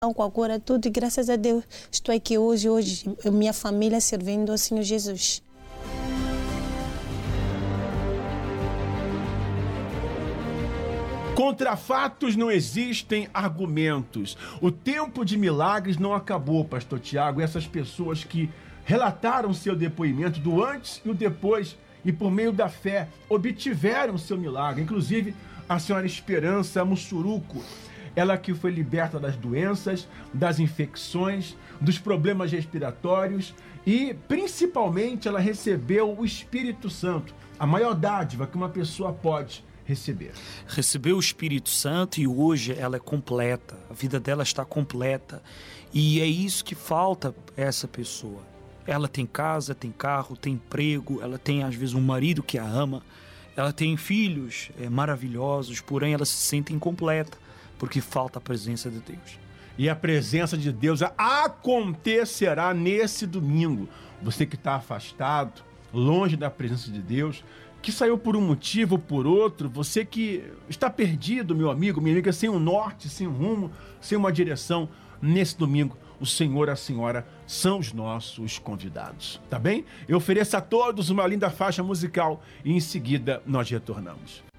com agora tudo, e graças a Deus estou aqui hoje, minha família servindo ao Senhor Jesus. Contra fatos não existem argumentos. O tempo de milagres não acabou, pastor Tiago. Essas pessoas que relataram seu depoimento do antes e o depois, e por meio da fé obtiveram seu milagre. Inclusive a senhora Esperança Mussuruco, ela que foi liberta das doenças, das infecções, dos problemas respiratórios e principalmente ela recebeu o Espírito Santo, a maior dádiva que uma pessoa pode receber. Recebeu o Espírito Santo e hoje ela é completa, a vida dela está completa, e é isso que falta a essa pessoa. Ela tem casa, tem carro, tem emprego, ela tem às vezes um marido que a ama, ela tem filhos maravilhosos, porém ela se sente incompleta porque falta a presença de Deus. E a presença de Deus acontecerá nesse domingo. Você que está afastado, longe da presença de Deus, que saiu por um motivo ou por outro, você que está perdido, meu amigo, minha amiga, sem um norte, sem um rumo, sem uma direção, nesse domingo, o Senhor e a Senhora são os nossos convidados, tá bem? Eu ofereço a todos uma linda faixa musical e em seguida nós retornamos.